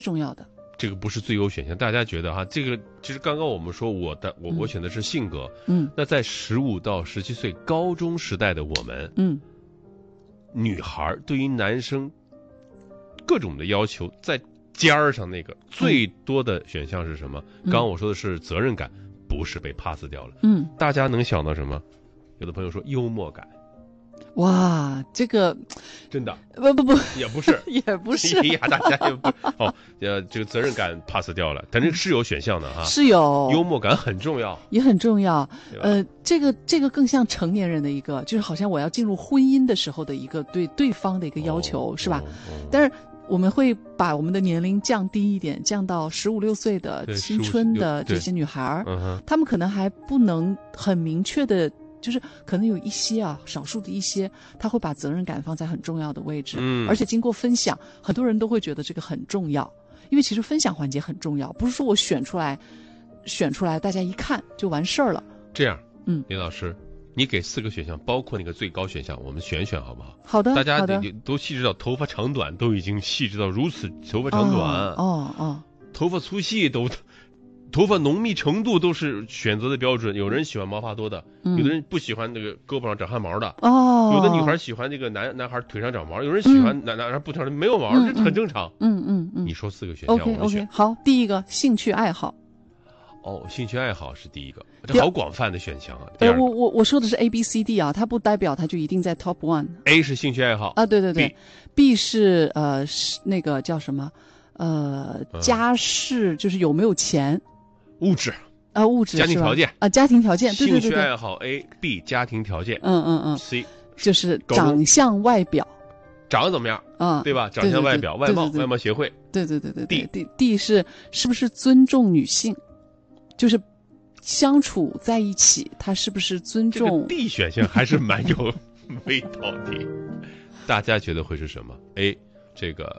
重要的。 这个不是最优选项，大家觉得哈，这个其实刚刚我们说我选的是性格，那在15到17岁高中时代的我们，女孩对于男生各种的要求，在尖儿上那个最多的选项是什么？刚刚我说的是责任感，不是被 pass 掉了。大家能想到什么？有的朋友说幽默感。 哇，这个真的不也不是也不是哎呀，大家也不这个责任感 pass 掉了，但是是有选项的哈， 是有幽默感很重要， 也很重要。这个更像成年人的一个，就是好像我要进入婚姻的时候的一个对对方的一个要求，是吧？但是我们会把我们的年龄降低一点，降到15、16岁的青春的这些女孩，她们可能还不能很明确的。就是可能有一些少数的一些，他会把责任感放在很重要的位置，而且经过分享，很多人都会觉得这个很重要，因为其实分享环节很重要，不是说我选出来，大家一看就完事儿了。 这样，李老师，你给4个选项，包括那个最高选项，我们选好不好？ 好的， 大家都细致到头发长短都已经细致到如此，头发长短，头发粗细都。头发浓密程度都是选择的标准，有人喜欢毛发多的，有的人不喜欢那个胳膊上长汗毛的，有的女孩喜欢这个男孩腿上长毛，有人喜欢男孩不长没有毛，这很正常。你说4个选项，我们选。 好，第一个兴趣爱好。 兴趣爱好是第一个，这好广泛的选项啊。 我说的是 A、B、C、D 啊，它不代表它就一定在 Top 1。A 是兴趣爱好啊，对。B 是那个叫什么家世，就是有没有钱。 物质家庭条件家庭条件，对。 兴趣爱好 A、B 家庭条件，C 就是长相外表， 长得怎么样对吧？长相外表，外貌协会， 对。D 是不是尊重女性，就是相处在一起，他是不是尊重？ 这个 D 选项还是蛮有味道的，大家觉得会是什么 ？A 这个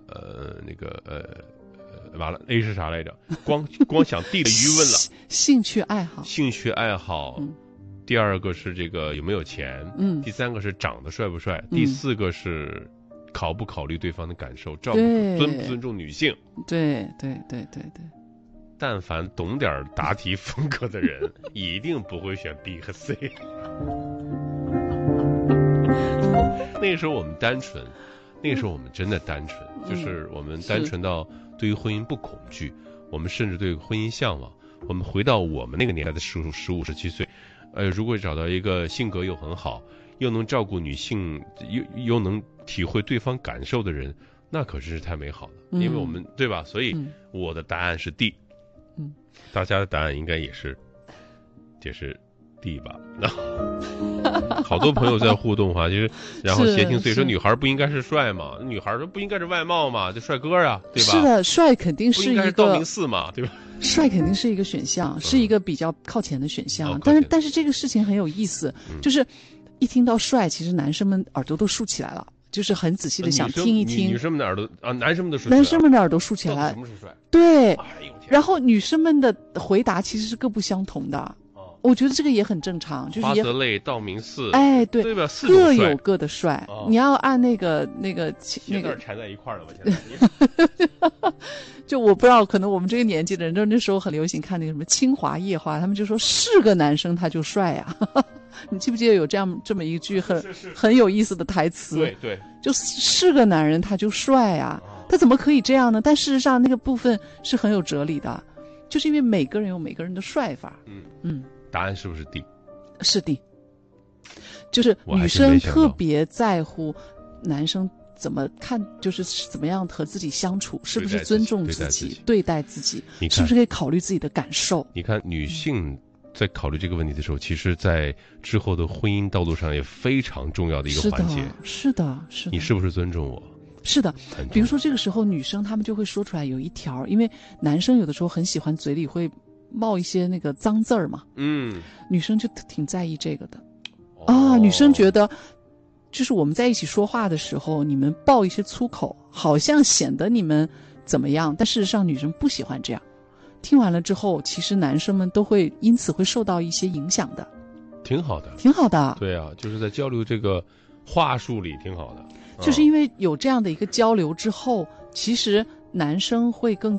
完了 ，A 是啥来着？光想 D 的余问了。 兴趣爱好，第2个是这个有没有钱，第3个是长得帅不帅，第4个是考不考虑对方的感受，尊不尊重女性。 对。 但凡懂点答题风格的人，一定不会选 B 和 C。那个时候我们单纯，那个时候我们真的单纯，就是我们单纯到。对于婚姻不恐惧，我们甚至对婚姻向往。我们回到我们那个年代的15、17岁，如果找到一个性格又很好，又能照顾女性，又能体会对方感受的人，那可真是太美好了。因为我们对吧？所以我的答案是 D。大家的答案应该也是 D 吧？好多朋友在互动哈，就是然后协听，所以说女孩不应该是帅嘛？女孩说不应该是外貌嘛？这帅哥啊，对吧？ 是的，帅肯定是一个。不应该是道明寺嘛，对吧？ 帅肯定是一个选项，是一个比较靠前的选项。但是这个事情很有意思，就是一听到帅，其实男生们耳朵都竖起来了，就是很仔细的想听一听。 女生们的耳朵男生们的男生们的耳朵竖起来。 什么是帅？ 对，然后女生们的回答其实是各不相同的。我觉得这个也很正常，就是花泽类、道明寺， 对吧？ 各有各的帅。你要按那个缠在一块儿了吧？现在就我不知道，可能我们这个年纪的人，那时候很流行看那个什么清华夜话，他们就说是个男生他就帅呀。你记不记得有这么一句很有意思的台词？ 对， 就是个男人他就帅呀，他怎么可以这样呢？但事实上那个部分是很有哲理的，就是因为每个人有每个人的帅法。 答案是不是 D？ 是 D， 就是女生特别在乎男生怎么看，就是怎么样和自己相处，是不是尊重自己、对待自己，是不是可以考虑自己的感受？ 你看，女性在考虑这个问题的时候，其实在之后的婚姻道路上也非常重要的一个环节。 是的。 你是不是尊重我？ 是的，比如说这个时候女生她们就会说出来有一条，因为男生有的时候很喜欢嘴里会冒一些那个脏字儿嘛，女生就挺在意这个的。女生觉得就是我们在一起说话的时候，你们爆一些粗口，好像显得你们怎么样，但事实上女生不喜欢这样。听完了之后，其实男生们都会因此会受到一些影响的。 挺好的。对啊，就是在交流这个话术里挺好的。 就是因为有这样的一个交流之后，其实男生会更